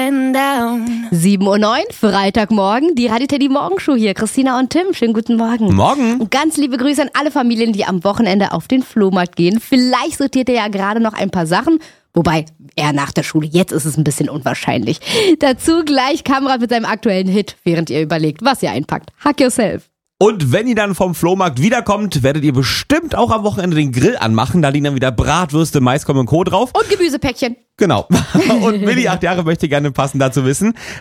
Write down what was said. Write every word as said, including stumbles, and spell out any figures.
going down. sieben Uhr neun, Freitagmorgen, die Radio Teddy Morgenshow hier. Christina und Tim, schönen guten Morgen. Morgen. Und ganz liebe Grüße an alle Familien, die am Wochenende auf den Flohmarkt gehen. Vielleicht sortiert ihr ja gerade noch ein paar Sachen. Wobei, eher nach der Schule. Jetzt ist es ein bisschen unwahrscheinlich. Dazu gleich Kamrat mit seinem aktuellen Hit, während ihr überlegt, was ihr einpackt. Hack yourself. Und wenn ihr dann vom Flohmarkt wiederkommt, werdet ihr bestimmt auch am Wochenende den Grill anmachen. Da liegen dann wieder Bratwürste, Maiskolben und Co. drauf. Und Gemüsepäckchen. Genau. Und Willi, acht Jahre, möchte gerne passend dazu wissen,